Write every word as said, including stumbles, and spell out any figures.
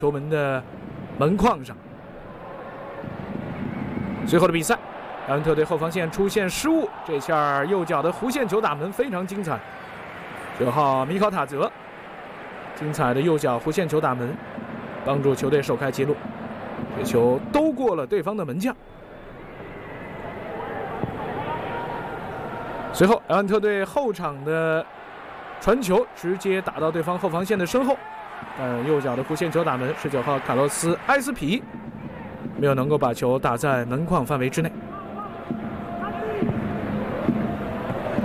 球门的门框上。随后的比赛，莱万特队后防线出现失误，这下右脚的弧线球打门非常精彩。九号米考塔泽，精彩的右脚弧线球打门，帮助球队首开纪录。这球兜过了对方的门将。随后，莱万特队后场的传球直接打到对方后防线的身后，但右脚的弧线球打门，十九号卡洛斯埃斯皮没有能够把球打在门框范围之内。